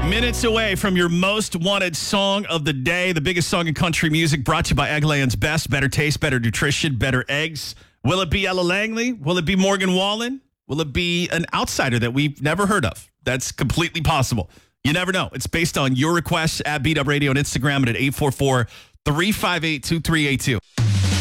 Minutes away from your most wanted song of the day, the biggest song in country music, brought to you by Eggland's Best. Better taste, better nutrition, better eggs. Will it be Ella Langley? Will it be Morgan Wallen? Will it be an outsider that we've never heard of? That's completely possible. You never know. It's based on your requests at Beat Up Radio on Instagram and at 844-358-2382.